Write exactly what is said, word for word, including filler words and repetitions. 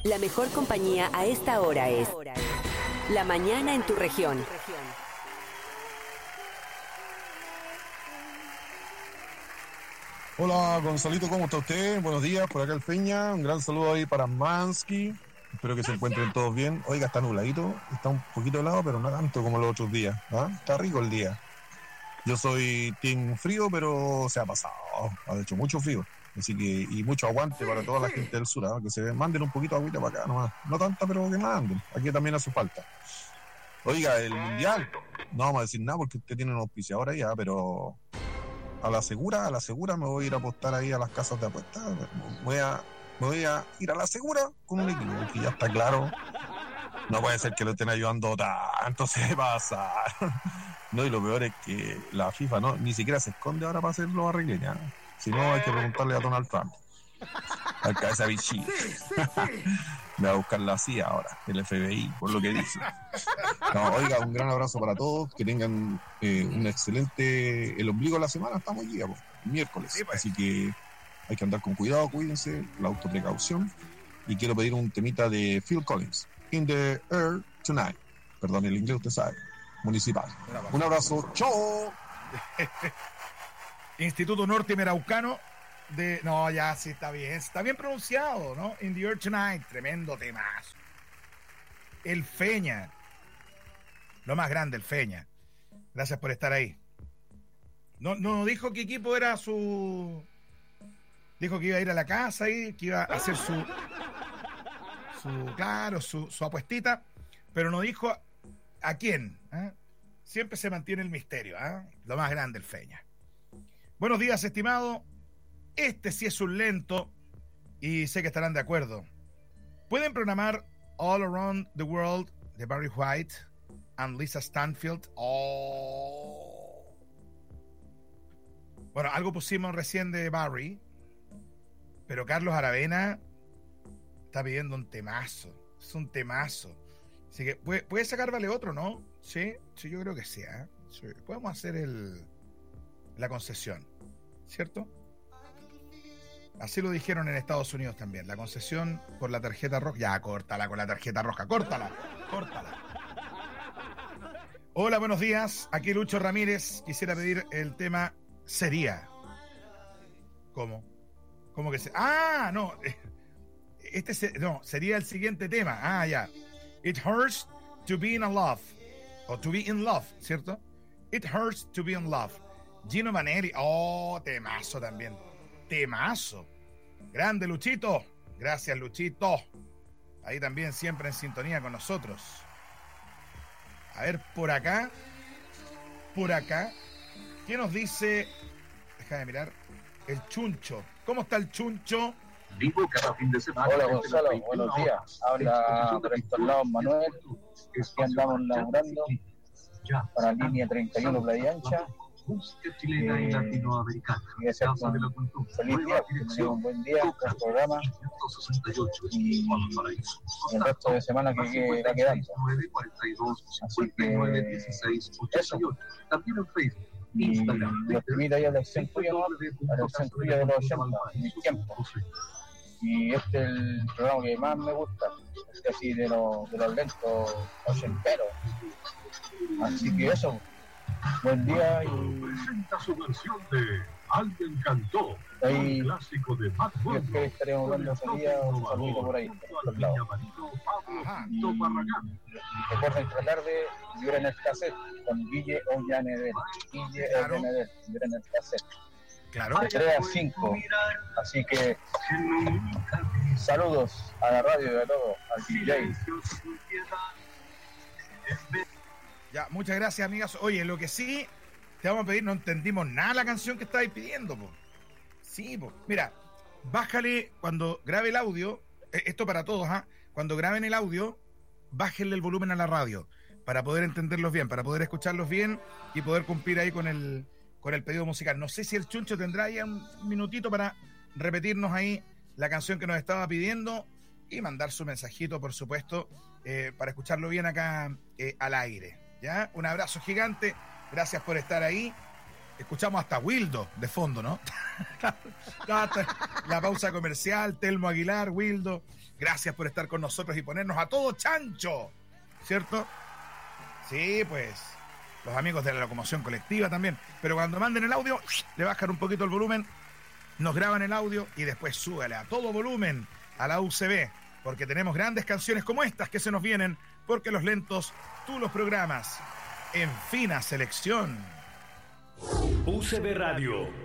La mejor compañía a esta hora es La Mañana en tu región. Hola Gonzalito, ¿cómo está usted? Buenos días, por acá el Feña, un gran saludo ahí para Mansky, espero que se encuentren todos bien. Oiga, está nubladito, está un poquito helado, pero no tanto como los otros días, ¿ah? Está rico el día. Yo soy team frío, pero se ha pasado, ha hecho mucho frío, así que, y mucho aguante para toda la gente del sur, ¿eh? Que se manden un poquito de agüita para acá nomás, no tanta, pero que manden, aquí también hace falta. Oiga, el mundial, no vamos a decir nada porque usted tiene un auspiciador ahí, ¿eh? Pero a la segura, a la segura me voy a ir a apostar ahí a las casas de apuestas, voy a, me voy a ir a la segura con un equipo, porque ya está claro, no puede ser que lo estén ayudando tanto, se pasa. No, y lo peor es que la FIFA no ni siquiera se esconde ahora para hacer los arreglos, ¿ya? Si no, hay que preguntarle a Donald Trump. Al cabeza bichita. Me va a buscar la C I A ahora, el F B I, por lo que dice. No, oiga, un gran abrazo para todos, que tengan eh, un excelente... El ombligo de la semana estamos aquí, pues, miércoles. Sí, pues. Así que hay que andar con cuidado, cuídense, la autoprecaución. Y quiero pedir un temita de Phil Collins, In the Air Tonight. Perdón, el inglés usted sabe. Municipal. Un abrazo, chao. Instituto Norte Meraucano de... No, ya sí está bien, está bien pronunciado, ¿no? In the Air Tonight, tremendo temazo. El Feña, lo más grande, el Feña. Gracias por estar ahí. No, no dijo qué equipo era su... Dijo que iba a ir a la casa y que iba a hacer su... su claro, su, su apuestita, pero no dijo a quién, ¿eh? Siempre se mantiene el misterio, ¿eh? Lo más grande, el Feña. Buenos días, estimado. Este sí es un lento y sé que estarán de acuerdo. ¿Pueden programar All Around the World de Barry White and Lisa Stanfield? Oh. Bueno, algo pusimos recién de Barry, pero Carlos Aravena está pidiendo un temazo. Es un temazo. Así que puede, puede sacar vale otro, ¿no? Sí, sí, yo creo que sí, ¿eh? Sí. Podemos hacer el la concesión, ¿cierto? Así lo dijeron en Estados Unidos también. La concesión por la tarjeta roja. Ya, córtala con la tarjeta roja. Córtala, córtala. Hola, buenos días. Aquí Lucho Ramírez. Quisiera pedir el tema Sería. ¿Cómo? ¿Cómo que se...? Ah, no. Este se... no, sería el siguiente tema. Ah, ya. It hurts to be in love. O to be in love, ¿cierto? It hurts to be in love. Gino Maneri. Oh, temazo también. Temazo. Grande, Luchito. Gracias, Luchito. Ahí también siempre en sintonía con nosotros. A ver, por acá. Por acá. ¿Qué nos dice? Déjame mirar. El Chuncho. ¿Cómo está el Chuncho? Vivo cada fin de semana. Hola Gonzalo, buenos días. Habla por estos lados Manuel. Aquí andamos laburando para la línea treinta y uno Playa Ancha. Música chilena y latinoamericana. Y ese es un feliz día, que tenga un buen día, un buen programa. Y el resto de semana que queda quedando. Así que eso. También en Facebook. Y los invito ahí a la elección tuya, ¿no? A la elección tuya de los ochenta, en mi tiempo. Y este es el programa que más me gusta, este así de los, de los lentos ochenteros. Así que eso. Buen día y... presenta su versión de Alguien Cantó, ahí, un clásico de Bad yo creo que estaremos hablando ese día, un saludo por ahí, por estos lados. Y recuerden que la tarde liberen el cassette con Guille Ollanedel. Guille Ollanedel, liberen el cassette. Claro. De tres a cinco. Así que saludos a la radio y a todos, al D J. Ya, muchas gracias, amigas. Oye, lo que sí te vamos a pedir, no entendimos nada la canción que estabais pidiendo, po. Sí, po. Mira, bájale cuando grabe el audio, eh, esto para todos, ¿ah? ¿eh? Cuando graben el audio, bájenle el volumen a la radio para poder entenderlos bien, para poder escucharlos bien y poder cumplir ahí con el, con el pedido musical. No sé si el Chuncho tendrá ya un minutito para repetirnos ahí la canción que nos estaba pidiendo y mandar su mensajito, por supuesto, eh, para escucharlo bien acá eh, al aire. ¿Ya? Un abrazo gigante, gracias por estar ahí Escuchamos hasta Wildo de fondo, ¿no? La pausa comercial, Telmo Aguilar, Wildo. Gracias por estar con nosotros y ponernos a todo chancho, ¿cierto? Sí, pues, los amigos de la locomoción colectiva también. Pero cuando manden el audio, le bajan un poquito el volumen, nos graban el audio y después súbale a todo volumen a la U C B, porque tenemos grandes canciones como estas que se nos vienen, porque los lentos tú los programas en fina selección. U C B Radio.